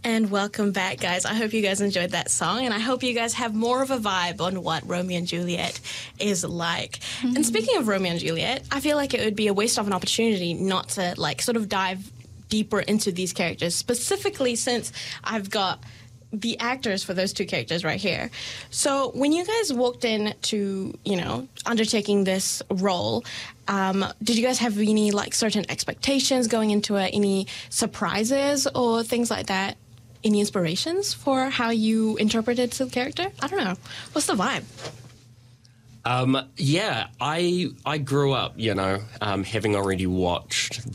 And welcome back, guys. I hope you guys enjoyed that song, and I hope you guys have more of a vibe on what Romeo and Juliet is like. And speaking of Romeo and Juliet, I feel like it would be a waste of an opportunity not to, like, sort of dive deeper into these characters, specifically since I've got the actors for those two characters right here. So when you guys walked in to, undertaking this role, did you guys have any, like, certain expectations going into it? Any surprises or things like that? Any inspirations for how you interpreted the character? I don't know. What's the vibe? I grew up, having already watched